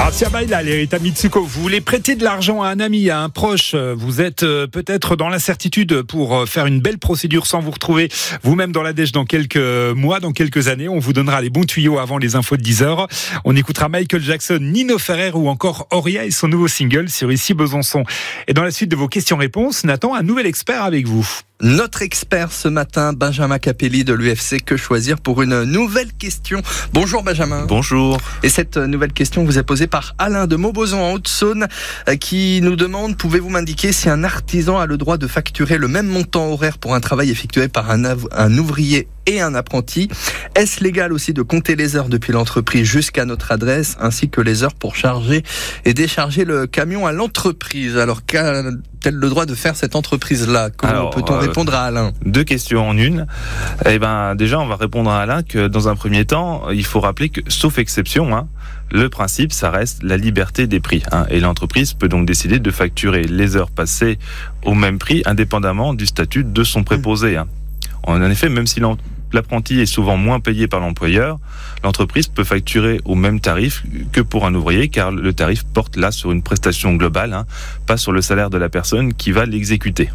Gracia Baila, Rita Mitsuko. Vous voulez prêter de l'argent à un ami, à un proche. Vous êtes peut-être dans l'incertitude pour faire une belle procédure sans vous retrouver vous-même dans la dèche dans quelques mois, dans quelques années. On vous donnera les bons tuyaux avant les infos de 10h. On écoutera Michael Jackson, Nino Ferrer ou encore Oria et son nouveau single sur Ici Besançon. Et dans la suite de vos questions-réponses, Nathan, un nouvel expert avec vous. Notre expert ce matin, Benjamin Capelli de l'UFC Que Choisir pour une nouvelle question. Bonjour Benjamin. Bonjour. Et cette nouvelle question vous est posée par Alain de Mauboson en Haute-Saône qui nous demande: pouvez-vous m'indiquer si un artisan a le droit de facturer le même montant horaire pour un travail effectué par un ouvrier et un apprenti? Est-ce légal aussi de compter les heures depuis l'entreprise jusqu'à notre adresse, ainsi que les heures pour charger et décharger le camion à l'entreprise? Alors, qu'a-t-elle le droit de faire cette entreprise-là? Comment peut-on répondre à Alain? Deux questions en une. Déjà, on va répondre à Alain que dans un premier temps, il faut rappeler que, sauf exception, le principe, ça reste la liberté des prix. Et l'entreprise peut donc décider de facturer les heures passées au même prix, indépendamment du statut de son préposé. En effet, même si l'apprenti est souvent moins payé par l'employeur, l'entreprise peut facturer au même tarif que pour un ouvrier, car le tarif porte là sur une prestation globale, pas sur le salaire de la personne qui va l'exécuter.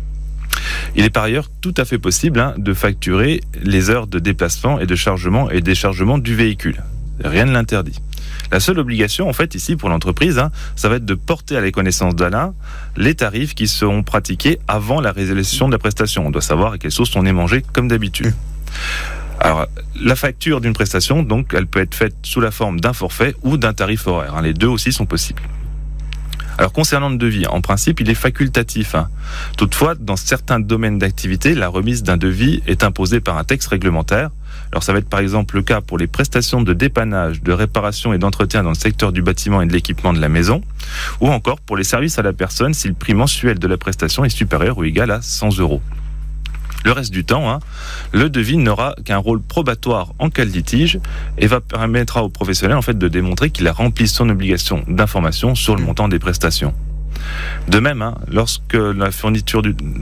Il est par ailleurs tout à fait possible de facturer les heures de déplacement et de chargement et déchargement du véhicule. Rien ne l'interdit. La seule obligation, en fait, ici, pour l'entreprise, ça va être de porter à la connaissance d'Alain les tarifs qui seront pratiqués avant la réalisation de la prestation. On doit savoir à quelle sauce on est mangé, comme d'habitude. Alors, la facture d'une prestation, donc, elle peut être faite sous la forme d'un forfait ou d'un tarif horaire. Les deux aussi sont possibles. Alors, concernant le devis, en principe, il est facultatif. Toutefois, dans certains domaines d'activité, la remise d'un devis est imposée par un texte réglementaire. Alors, ça va être par exemple le cas pour les prestations de dépannage, de réparation et d'entretien dans le secteur du bâtiment et de l'équipement de la maison, ou encore pour les services à la personne si le prix mensuel de la prestation est supérieur ou égal à 100 €. Le reste du temps, le devis n'aura qu'un rôle probatoire en cas de litige et permettra au professionnel en fait de démontrer qu'il a rempli son obligation d'information sur le montant des prestations. De même, lors de la fourniture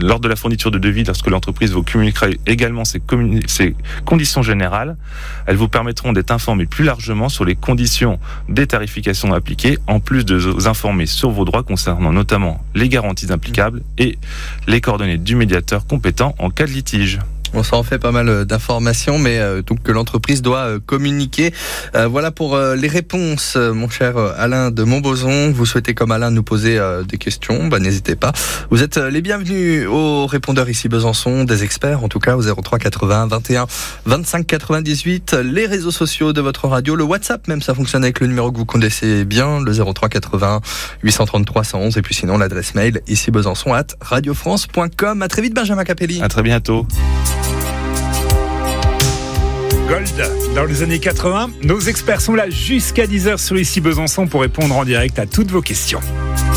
de devis, lorsque l'entreprise vous communiquera également ses conditions générales, elles vous permettront d'être informés plus largement sur les conditions des tarifications appliquées, en plus de vous informer sur vos droits concernant notamment les garanties implicables et les coordonnées du médiateur compétent en cas de litige. On s'en fait pas mal d'informations, mais donc que l'entreprise doit communiquer. Voilà pour les réponses, mon cher Alain de Montboson. Vous souhaitez, comme Alain, nous poser des questions, n'hésitez pas. Vous êtes les bienvenus aux répondeurs ici Besançon, des experts en tout cas, au 03 80 21 25 98. Les réseaux sociaux de votre radio, le WhatsApp même, ça fonctionne avec le numéro que vous connaissez bien, le 03 80 833 111. Et puis sinon, l'adresse mail ici besançon@radiofrance.com. À très vite, Benjamin Capelli. À très bientôt. Gold, dans les années 80, nos experts sont là jusqu'à 10h sur Ici Besançon pour répondre en direct à toutes vos questions.